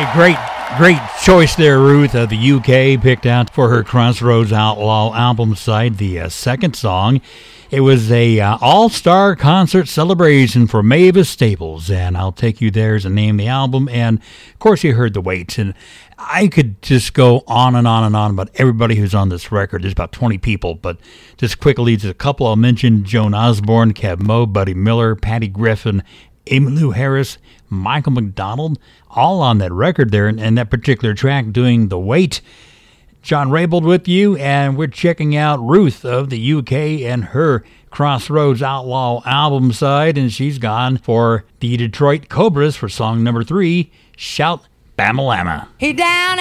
Great choice there, Ruth, of the UK, picked out for her Crossroads Outlaw album side. The second song, it was a all-star concert celebration for Mavis Staples, and I'll Take You There is the name of the album, and of course you heard the Waits, and I could just go on and on and on about everybody who's on this record. There's about 20 people, but just quickly, just a couple I'll mention: Joan Osborne, Kev Moe, Buddy Miller, Patty Griffin, Emmylou Harris, Michael McDonald, all on that record there, and that particular track doing the Wait. John Raybould with you, and we're checking out Ruth of the UK and her Crossroads Outlaw album side, and she's gone for the Detroit Cobras for song number 3, Shout Bamalama. He down